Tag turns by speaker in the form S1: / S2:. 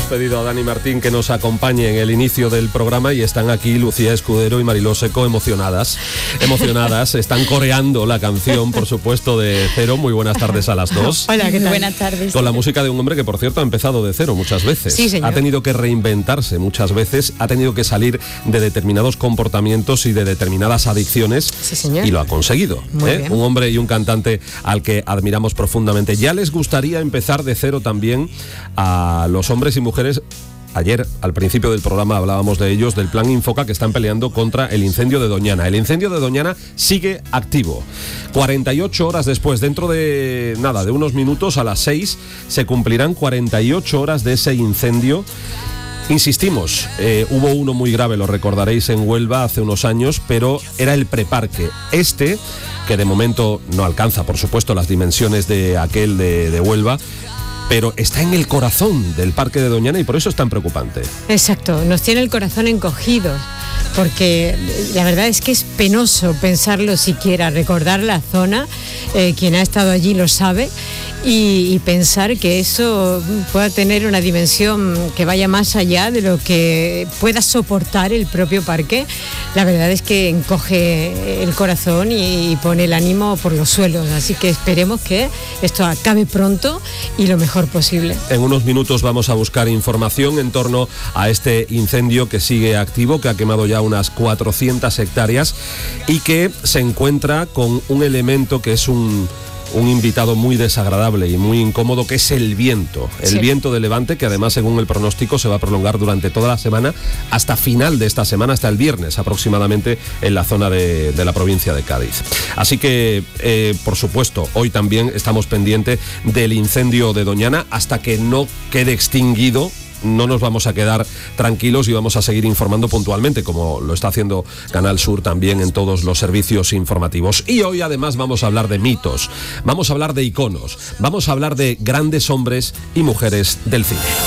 S1: pedido a Dani Martín que nos acompañe en el inicio del programa y están aquí Lucía Escudero y Mariló Seco emocionadas, están coreando la canción, por supuesto, de Cero. Muy buenas tardes a las dos.
S2: Hola, ¿qué tal?
S3: Buenas tardes.
S1: Con la música de un hombre que, por cierto, ha empezado de cero muchas veces.
S2: Sí, señor.
S1: Ha tenido que reinventarse muchas veces, ha tenido que salir de determinados comportamientos y de determinadas adicciones.
S2: Sí, señor.
S1: Y lo ha conseguido.
S2: Muy bien.
S1: Un hombre y un cantante al que admiramos profundamente. Ya les gustaría empezar de cero también a los hombres y mujeres. Ayer, al principio del programa, hablábamos de ellos, del plan Infoca, que están peleando contra el incendio de Doñana. El incendio de Doñana sigue activo. 48 horas después, dentro de unos minutos, a las 6, se cumplirán 48 horas de ese incendio. Insistimos, hubo uno muy grave, lo recordaréis, en Huelva hace unos años, pero era el preparque. Que de momento no alcanza, por supuesto, las dimensiones de aquel de Huelva, pero está en el corazón del Parque de Doñana y por eso es tan preocupante.
S2: Exacto, nos tiene el corazón encogido, porque la verdad es que es penoso pensarlo siquiera, recordar la zona, quien ha estado allí lo sabe, y pensar que eso pueda tener una dimensión que vaya más allá de lo que pueda soportar el propio parque. La verdad es que encoge el corazón y pone el ánimo por los suelos, así que esperemos que esto acabe pronto y lo mejor posible.
S1: En unos minutos vamos a buscar información en torno a este incendio que sigue activo, que ha quemado ya unas 400 hectáreas y que se encuentra con un elemento que es un invitado muy desagradable y muy incómodo, que es el viento. El viento de levante, que además, según el pronóstico, se va a prolongar durante toda la semana, hasta final de esta semana, hasta el viernes aproximadamente, en la zona de la provincia de Cádiz. Así que, por supuesto, hoy también estamos pendientes del incendio de Doñana. Hasta que no quede extinguido, no nos vamos a quedar tranquilos y vamos a seguir informando puntualmente, como lo está haciendo Canal Sur también en todos los servicios informativos. Y hoy además vamos a hablar de mitos, vamos a hablar de iconos, vamos a hablar de grandes hombres y mujeres del cine.